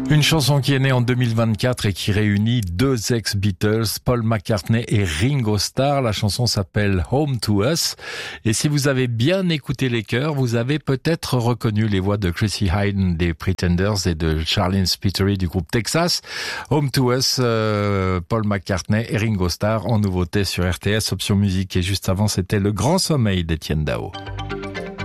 Une chanson qui est née en 2024 et qui réunit deux ex-Beatles, Paul McCartney et Ringo Starr. La chanson s'appelle Home to Us. Et si vous avez bien écouté les chœurs, vous avez peut-être reconnu les voix de Chrissie Hynde des Pretenders et de Charlene Spiteri du groupe Texas. Home to Us, Paul McCartney et Ringo Starr en nouveauté sur RTS Option Musique. Et juste avant, c'était Le Grand Sommeil d'Étienne Dao.